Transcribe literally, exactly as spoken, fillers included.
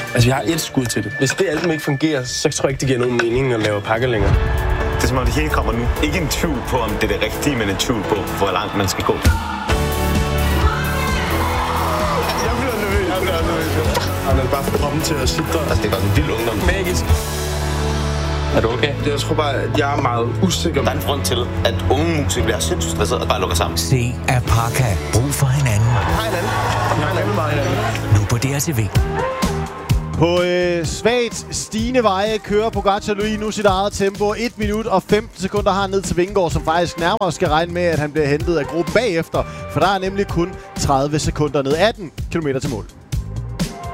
Altså, jeg har et skud til det. Hvis det album ikke fungerer, så tror jeg ikke, det giver nogen mening at lave pakker længere. Det er som om det hele kommer nu. Ikke en tvivl på, om det er det rigtige, men en tvivl på, hvor langt man skal gå. Jeg bliver nervøs. Jeg bliver nervøs. Han er bare for kroppen til at sidde der. Altså, det er bare en vild ungdom. Magisk. Er du okay? Jeg tror bare, at jeg er meget usikker. Der er en grund til, at unge musikere bliver sindssygt stresset og bare lukker sammen. Se Apaka. Brug for hinanden. Hej hinanden. Jeg er meget hinanden. Nu på D R T V. På øh, svagt stigende veje kører Pogacar lige nu sit eget tempo. et minut og femten sekunder har han ned til Vingegaard, som faktisk nærmere skal regne med, at han bliver hentet af gruppen bagefter. For der er nemlig kun tredive sekunder ned. atten kilometer til mål.